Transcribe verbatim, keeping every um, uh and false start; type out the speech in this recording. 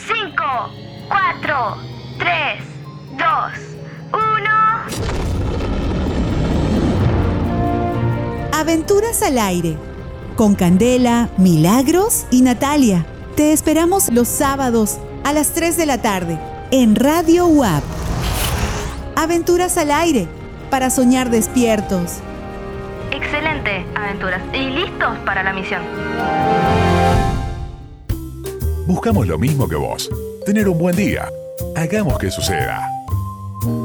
cinco, cuatro, tres, dos, uno. Aventuras al aire. Con Candela, Milagros y Natalia. Te esperamos los sábados a las tres de la tarde en Radio U A P. Aventuras al aire, para soñar despiertos. Excelente, aventuras. Y listos para la misión. Buscamos lo mismo que vos. Tener un buen día. Hagamos que suceda.